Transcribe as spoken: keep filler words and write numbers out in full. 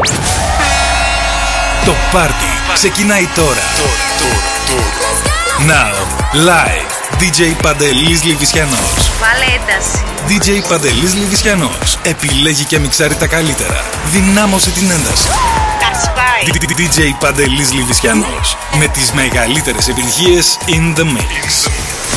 Το πάρτι ξεκινάει τώρα. Now, live, ντι τζέι Παντελής Λιβισιανός. Βάλε ένταση. ντι τζέι Παντελής Λιβισιανός επιλέγει και μιξάρει τα καλύτερα. Δυνάμωσε την ένταση. Κασπάει. ντι τζέι Παντελής Λιβισιανός με τις μεγαλύτερες επιτυχίες in the mix.